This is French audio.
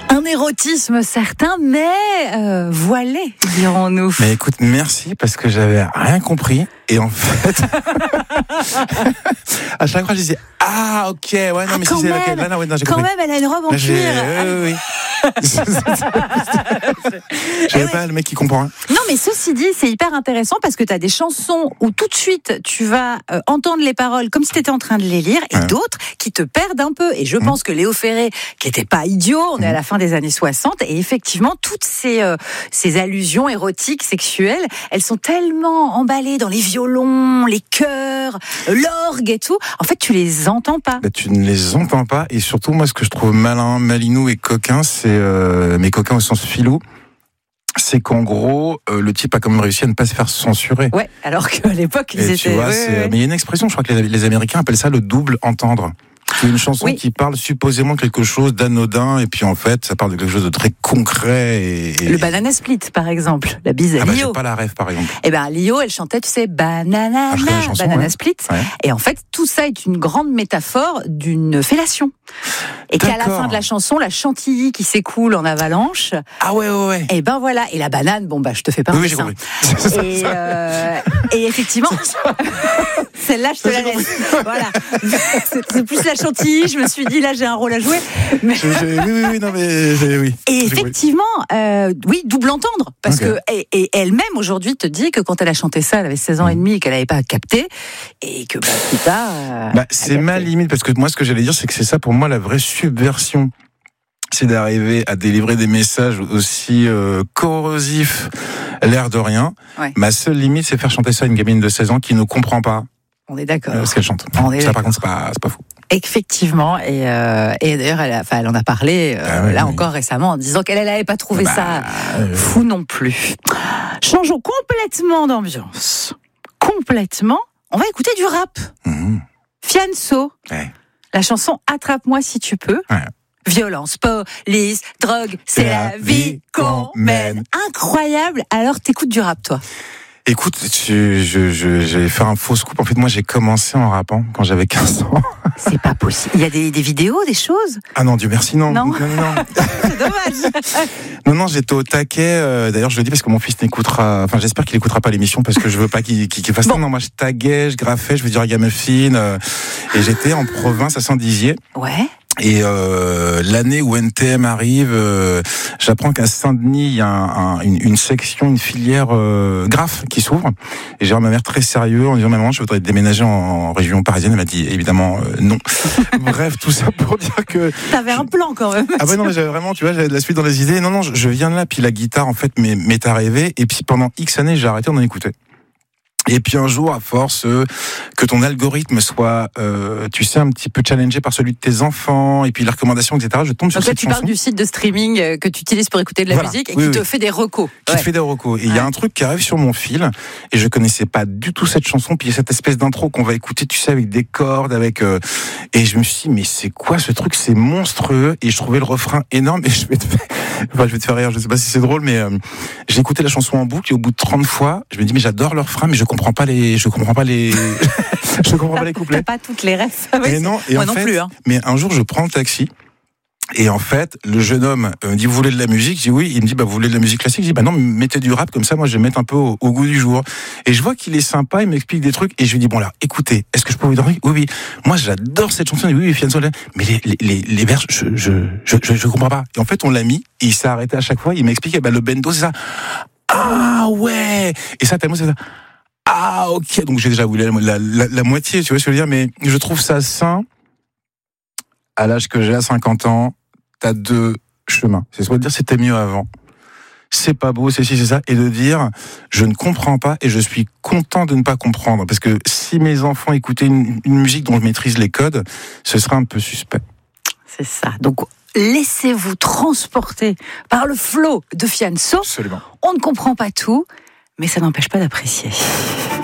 Un érotisme certain, mais voilé, dirons-nous. Mais écoute, merci parce que j'avais rien compris. Et en fait, à chaque fois, je disais ah ok, ouais non mais si c'est laquelle, là, ouais, non, j'ai quand compris. même, elle a une robe en Là, cuir. Oui. J'avais pas le mec qui comprend rien. Non, mais ceci dit, c'est hyper intéressant parce que tu as des chansons où tout de suite tu vas entendre les paroles comme si tu étais en train de les lire, et d'autres qui te perdent un peu. Et je pense que Léo Ferré, qui n'était pas idiot, on est à la fin des années 60, et effectivement, toutes ces allusions érotiques, sexuelles, elles sont tellement emballées dans les violons, les chœurs, l'orgue et tout. En fait, tu les entends pas. Bah, tu ne les entends pas. Et surtout, moi, ce que je trouve malin, malinou et coquin, c'est mais coquin au sens philo. C'est qu'en gros, le type a quand même réussi à ne pas se faire censurer. Ouais, alors qu'à l'époque, ils étaient... Tu vois, mais il y a une expression, je crois que les Américains appellent ça le double entendre. C'est une chanson qui parle supposément quelque chose d'anodin, et puis en fait, ça parle de quelque chose de très concret. Le Banana Split, par exemple, la bise à Lio. Lio. J'ai pas la rêve, par exemple. Eh ben, Lio, elle chantait, tu sais, Banana Split. Ouais. Et en fait, tout ça est une grande métaphore d'une fellation. Et qu'à la fin de la chanson, la chantilly qui s'écoule en avalanche. Ah ouais. Et ben voilà. Et la banane, bon bah, je te fais pas un dessin. Et effectivement, celle-là, je te la laisse. Voilà. C'est plus la chantilly. Je me suis dit, là, j'ai un rôle à jouer. Mais... oui. Et effectivement, oui, double entendre. Parce que, et elle-même, aujourd'hui, te dit que quand elle a chanté ça, elle avait 16 ans et demi et qu'elle n'avait pas capté. Et que, c'est ma limite. Parce que moi, ce que j'allais dire, c'est que c'est ça, pour moi, la vraie subversion. C'est d'arriver à délivrer des messages aussi corrosifs, l'air de rien. Ouais. Ma seule limite, c'est faire chanter ça à une gamine de 16 ans qui ne comprend pas. On est d'accord. Ce qu'elle chante. Ça, par contre, c'est pas fou. Effectivement, et d'ailleurs, elle en a parlé encore récemment en disant qu'elle n'avait pas trouvé ça fou non plus. Changeons complètement d'ambiance. Complètement. On va écouter du rap. Fianso. Ouais. La chanson Attrape-moi si tu peux. Ouais. Violence, police, drogue, c'est la vie qu'on mène. Incroyable. Alors, t'écoutes du rap, toi? Écoute, j'allais faire un faux scoop. En fait, moi, j'ai commencé en rappant quand j'avais 15 ans. C'est pas possible. Il y a des vidéos, des choses? Ah non, Dieu merci, non. Non. C'est dommage. Non, j'étais au taquet. D'ailleurs, je le dis parce que mon fils n'écoutera... Enfin, j'espère qu'il n'écoutera pas l'émission parce que je veux pas qu'il fasse ça. Non, moi, je taguais, je graffais, je veux dire Ragamuffin. Et j'étais en province à Saint-Dizier. Ouais. Et l'année où NTM arrive, j'apprends qu'à Saint-Denis, il y a une section, une filière graphe qui s'ouvre. Et j'ai ma mère très sérieux en disant maman, je voudrais déménager en région parisienne. Elle m'a dit évidemment non. Bref, tout ça pour dire que t'avais un plan quand même. Ah ouais non, mais j'avais vraiment, tu vois, j'avais de la suite dans les idées. Non, je viens de là. Puis la guitare en fait m'est arrivée. Et puis pendant X années, j'ai arrêté d'en écouter. Et puis un jour, à force que ton algorithme soit, tu sais, un petit peu challengé par celui de tes enfants, et puis les recommandations, etc., je tombe sur cette chanson. Tu parles du site de streaming que tu utilises pour écouter de la musique et qui te fait des recos. Qui te fait des recos. Et il y a un truc qui arrive sur mon fil, et je connaissais pas du tout cette chanson, puis il y a cette espèce d'intro qu'on va écouter, tu sais, avec des cordes, et je me suis dit, mais c'est quoi ce truc? C'est monstrueux, et je trouvais le refrain énorme, et je vais te faire rire, je sais pas si c'est drôle, mais j'ai écouté la chanson en boucle, et au bout de 30 fois, je me dis, mais j'adore le refrain, mais je comprends pas les couplets. T'as pas toutes les refs. Et non, et moi non plus. Hein. Mais un jour, je prends le taxi. Et en fait, le jeune homme me dit, vous voulez de la musique? Je dis oui. Il me dit, vous voulez de la musique classique? Je dis, non, mettez du rap, comme ça, moi, je vais mettre un peu au goût du jour. Et je vois qu'il est sympa, il m'explique des trucs, et je lui dis, bon, alors, écoutez, est-ce que je peux vous donner? Oui. Moi, j'adore cette chanson. Oui, Fianso, mais les vers, je comprends pas. Et en fait, on l'a mis, et il s'est arrêté à chaque fois, il m'explique, le bendo, c'est ça. Ah, ouais! Et ça, tellement, c'est ça. Ah, ok, donc j'ai déjà voulu la moitié, tu vois ce que je veux dire, mais je trouve ça sain. À l'âge que j'ai, à 50 ans, t'as deux chemins. C'est soit de dire c'était mieux avant, c'est pas beau, c'est ci, c'est ça, et de dire je ne comprends pas et je suis content de ne pas comprendre. Parce que si mes enfants écoutaient une musique dont je maîtrise les codes, ce serait un peu suspect. C'est ça. Donc, laissez-vous transporter par le flow de Fianso. Absolument. On ne comprend pas tout, mais ça n'empêche pas d'apprécier.